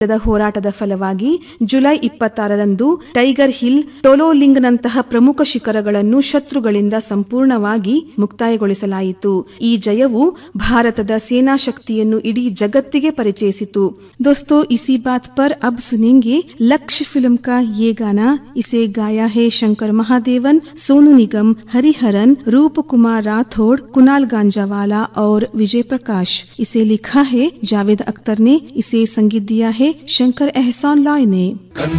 ಹೋರಾಟದ ಫಲವಾಗಿ July 26ರಂದು tiger hill, ಟೋಲೋಲಿಂಗ್ನಂತಹ ಪ್ರಮುಖ ಶಿಖರಗಳನ್ನು ಶತ್ರುಗಳಿಂದ ಸಂಪೂರ್ಣವಾಗಿ ಮುಕ್ತಾಯಗೊಳಿಸಲಾಯಿತು. ಈ ಜಯವು ಭಾರತದ ಸೇನಾ ಶಕ್ತಿಯನ್ನು ಇಡೀ ಜಗತ್ತಿಗೆ ಪರಿಚಯಿಸಿತು. दोस्तों, इसी बात पर अब सुनेंगे लक्ष्य फिल्म का ये गाना. इसे गाया है शंकर महादेवन, सोनू निगम, हरिहरन, रूप कुमार राठौड़, कुणाल गांजावाला और विजय प्रकाश. इसे लिखा है जावेद अख्तर ने, इसे संगीत दिया है शंकर एहसान लॉय ने.